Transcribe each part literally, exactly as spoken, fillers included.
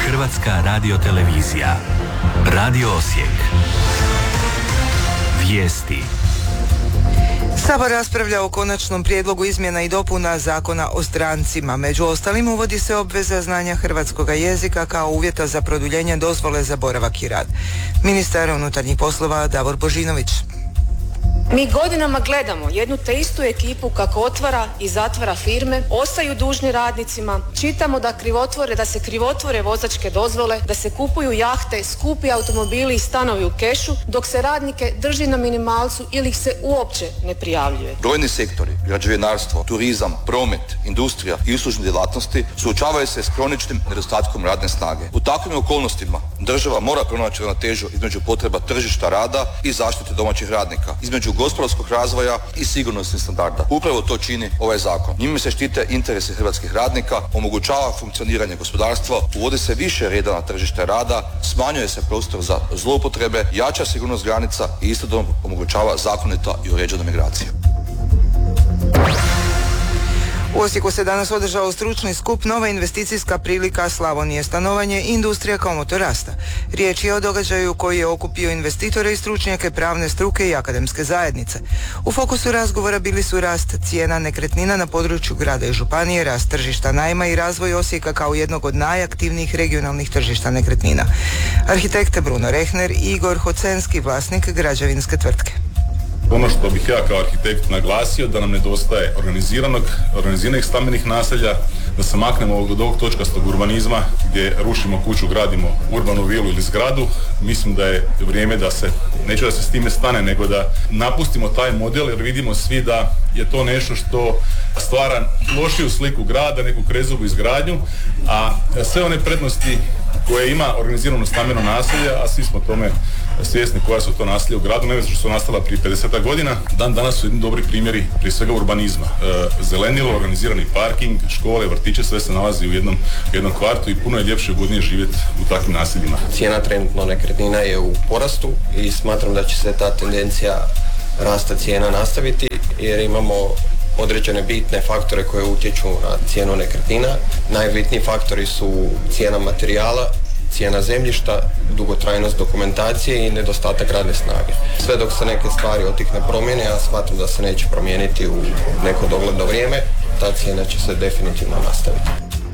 Hrvatska radiotelevizija. Radio Osijek. Vijesti. Sabor raspravlja o konačnom prijedlogu izmjena i dopuna Zakona o strancima. Među ostalim uvodi se obveza znanja hrvatskoga jezika kao uvjeta za produljenje dozvole za boravak i rad. Ministar unutarnjih poslova Davor Božinović. Mi godinama gledamo jednu te istu ekipu kako otvara i zatvara firme, ostaju dužni radnicima, čitamo da krivotvore, da se krivotvore vozačke dozvole, da se kupuju jahte, skupi automobili i stanovi u kešu, dok se radnike drži na minimalcu ili ih se uopće ne prijavljuje. Brojni sektori, građevinarstvo, turizam, promet, industrija i uslužne djelatnosti suočavaju se s kroničnim nedostatkom radne snage. U takvim okolnostima država mora pronaći ravnotežu između potreba tržišta rada i zaštite domaćih radnika, između gospodarskog razvoja i sigurnosnih standarda. Upravo to čini ovaj zakon. Njime se štite interesi hrvatskih radnika, omogućava funkcioniranje gospodarstva, uvodi se više reda na tržište rada, smanjuje se prostor za zloupotrebe, jača sigurnost granica i istodobno omogućava zakonita i uređena migracija. U Osijeku se danas održao stručni skup Nova investicijska prilika Slavonije, stanovanje i industrija kao motor rasta. Riječ je o događaju koji je okupio investitore i stručnjake pravne struke i akademske zajednice. U fokusu razgovora bili su rast cijena nekretnina na području grada i županije, rast tržišta najma i razvoj Osijeka kao jednog od najaktivnijih regionalnih tržišta nekretnina. Arhitekte Bruno Rehner i Igor Hocenski, vlasnik građevinske tvrtke. Ono što bih ja kao arhitekt naglasio, da nam nedostaje organiziranog, organiziranih stambenih naselja, da se maknemo od ovog točkastog urbanizma gdje rušimo kuću, gradimo urbanu vilu ili zgradu. Mislim da je vrijeme da se, neću da se s time stane, nego da napustimo taj model jer vidimo svi da je to nešto što stvara lošiju sliku grada, neku krezubu izgradnju, a sve one prednosti koje ima organizirano stambeno naselje, a svi smo tome svjesni koja su to naselja u gradu, ne što su nastala prije pedeset godina, dan danas su jedni dobri primjeri prije svega urbanizma. E, zelenilo, organizirani parking, škole, vrtiće, sve se nalazi u jednom, jednom kvartu i puno je ljepše i ugodnije živjeti u takvim naseljima. Cijena trenutno nekretnina je u porastu i smatram da će se ta tendencija rasta cijena nastaviti jer imamo određene bitne faktore koje utječu na cijenu nekretnina. Najbitniji faktori su cijena materijala, cijena zemljišta, dugotrajnost dokumentacije i nedostatak radne snage. Sve dok se neke stvari od tih ne promijene, ja smatram da se neće promijeniti u neko dogledno vrijeme, ta cijena će se definitivno nastaviti.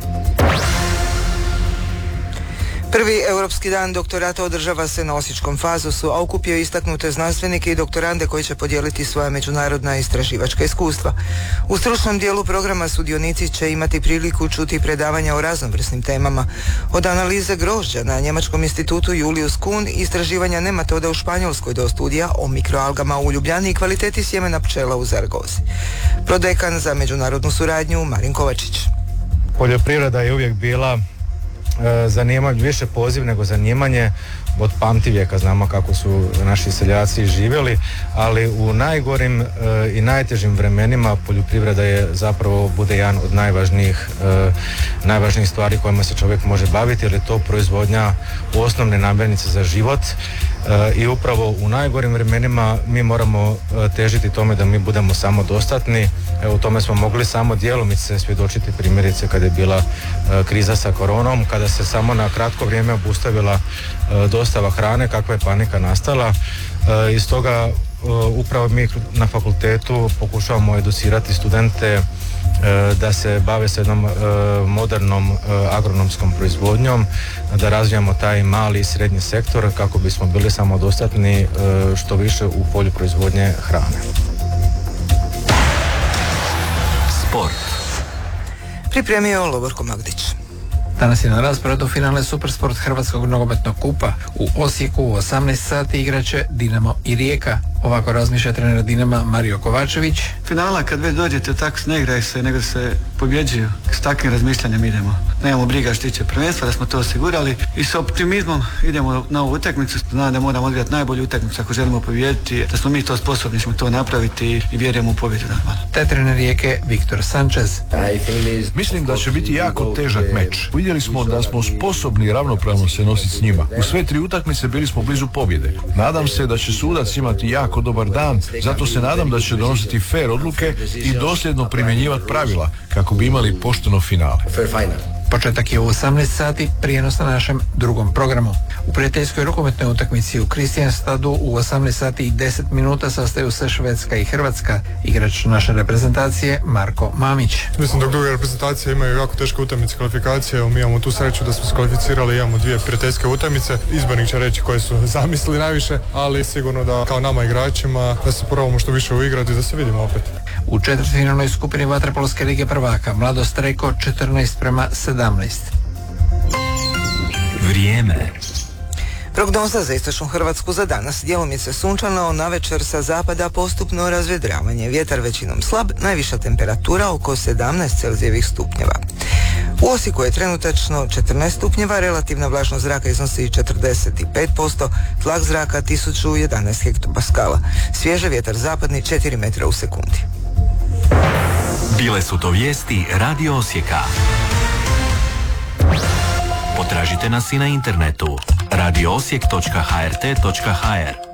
Prvi Europski dan doktorata održava se na Osječkom Fazosu, a okupio je istaknute znanstvenike i doktorande koji će podijeliti svoja međunarodna istraživačka iskustva. U stručnom dijelu programa sudionici će imati priliku čuti predavanja o raznovrsnim temama. Od analize grožđa na Njemačkom institutu Julius Kuhn, istraživanja nematoda u Španjolskoj do studija o mikroalgama u Ljubljani i kvaliteti sjemena pčela u Zaragozi. Prodekan za međunarodnu suradnju Marin Kovačić. Poljoprivreda je uvijek bila zanimanje, više poziv nego zanimanje od pamtivijeka. Znamo kako su naši seljaci živjeli, ali u najgorim e, i najtežim vremenima poljoprivreda je zapravo bude jedan od najvažnijih e, najvažnijih stvari kojima se čovjek može baviti, jer je to proizvodnja osnovne namirnice za život e, i upravo u najgorim vremenima mi moramo e, težiti tome da mi budemo samodostatni. Evo, u tome smo mogli samo djelomice svjedočiti, primjerice kada je bila e, kriza sa koronom, kada se samo na kratko vrijeme obustavila e, dostava hrane, kakva je panika nastala. E, iz toga e, upravo mi na fakultetu pokušavamo educirati studente e, da se bave sa jednom e, modernom e, agronomskom proizvodnjom, da razvijamo taj mali i srednji sektor kako bismo bili samodostatni e, što više u polju proizvodnje hrane. Sport. Pripremio Loborko Magdić. Danas je na rasporedu finale Supersport Hrvatskog nogometnog kupa. U Osijeku u osamnaest sati igraće Dinamo i Rijeka. Ovako razmišlja trener Dinama Mario Kovačević. Finala kad već dođete tako ne igraju se, nego se pobjeđuju. S takvim razmišljanjem idemo. Nemamo briga što tiče prvenstva, da smo to osigurali i s optimizmom idemo na ovu utakmicu. Znam da moramo odigrati najbolju utakmicu ako želimo pobijediti, da smo mi to sposobni smo to napraviti i vjerujemo u pobjedu. Te trener Rijeke Viktor Sanchez. Mislim da će biti jako težak meč. Vidjeli smo da smo sposobni ravnopravno se nositi s njima. U sve tri utakmice bili smo blizu pobjede. Nadam se da će sudac imati jako dobar dan, zato se nadam da će donositi fair odluke i dosljedno primjenjivati pravila kako bi imali pošteno finale. Početak je u osamnaest sati, prijenos na našem drugom programu. U prijateljskoj rukometnoj utakmici u Kristijanstadu u osamnaest sati i deset minuta sastaju se Švedska i Hrvatska. Igrač naše reprezentacije Marko Mamić. Mislim da druge reprezentacije imaju jako teške utakmice kvalifikacije, mi imamo tu sreću da smo se kvalificirali, imamo dvije prijateljske utakmice. Izbornik će reći koje su zamislili najviše, ali sigurno da kao nama igračima da se probamo što više uigrati i da se vidimo opet. U četvrtfinalnoj skupini vaterpolske lige prvaka Mladost Reko četrnaest prema sedamnaest. Vrijeme. Prognoza za istočnu Hrvatsku za danas. Djelomice sunčano, navečer sa zapada postupno razvedravanje. Vjetar većinom slab, najviša temperatura oko sedamnaest Celzijevih stupnjeva. U Osijeku je trenutačno četrnaest stupnjeva, relativna vlažnost zraka iznosi četrdeset pet posto, tlak zraka tisuću jedanaest hektopaskala. Svježe vjetar zapadni četiri metra u sekundi. Bile su to vijesti Radio Osijeka. Potražite nas i na internetu radio osijek točka h r t točka h r.